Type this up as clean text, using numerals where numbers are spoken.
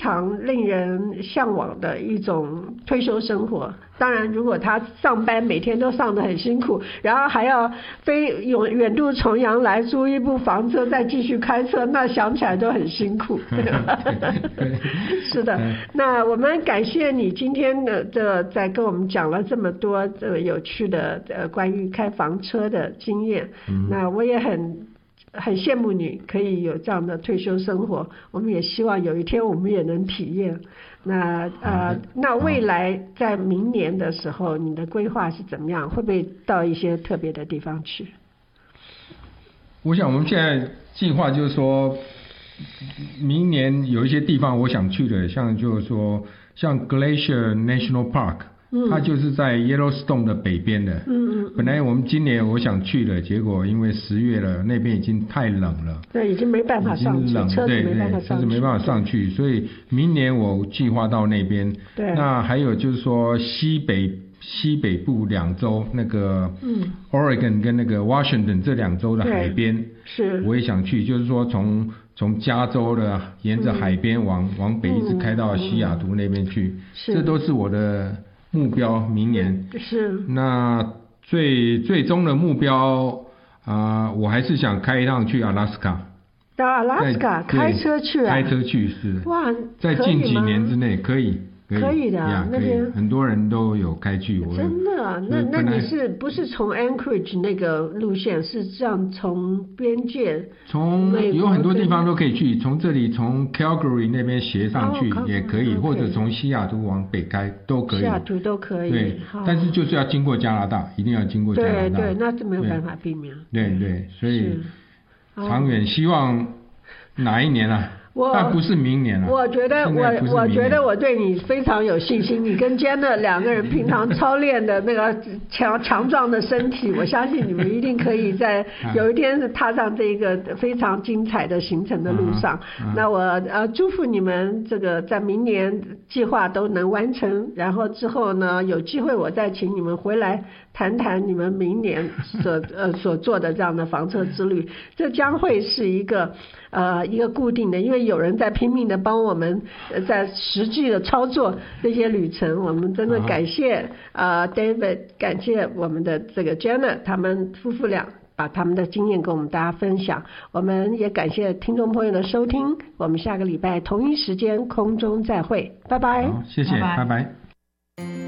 常令人向往的一种退休生活。当然如果他上班每天都上得很辛苦，然后还要飞远渡重洋来租一部房车再继续开车，那想起来都很辛苦。是的，那我们感谢你今天的在跟我们讲了这么多有趣的关于开房车的经验。那我也很羡慕你可以有这样的退休生活，我们也希望有一天我们也能体验。那未来在明年的时候你的规划是怎么样？会不会到一些特别的地方去？ 我想我们现在计划就是说明年有一些地方我想去的，像就是说像 Glacier National Park，它就是在 Yellowstone 的北边的。本来我们今年我想去的，结果因为10月了，那边已经太冷了。 对，已经没办法上去，车子没办法上去， 没办法上去，所以明年我计划到那边。 对。 那还有就是说西北部2州，那个Oregon 跟那个 Washington 这2州的海边， 是我也想去，就是说从加州的沿着海边往北一直开到西雅图那边去，这都是我的目标。明年是那最终的目标我还是想开一趟去阿拉斯加。 到阿拉斯加开车去啊？ 开车去是。 哇， 在近几年之内可以的，那边很多人都有开去。 真的啊？那你是不是从 Anchorage 那个路线，是这样从边界？ 有很多地方都可以去，从这里从 Calgary 那边斜上去也可以，或者从西雅图往北开都可以。 西雅图都可以。 对，但是就是要经过加拿大，一定要经过加拿大。 对，那就没有办法避免。 对，所以长远希望哪一年啊？但不是明年了。 我觉得我对你非常有信心。你跟 Janet 2个人平常操练的那个强壮的身体，我相信你们一定可以在有一天是踏上这个非常精彩的行程的路上。那我祝福你们这个在明年计划都能完成，然后之后呢有机会我再请你们回来谈谈你们明年所做的这样的房车之旅。这将会是一个固定的，因为有人在拼命的帮我们在实际的操作这些旅程。我们真的感谢David， 感谢我们的这个 Janet， 他们夫妇俩把他们的经验跟我们大家分享。我们也感谢听众朋友的收听，我们下个礼拜同一时间空中再会，拜拜。 好，谢谢，拜拜。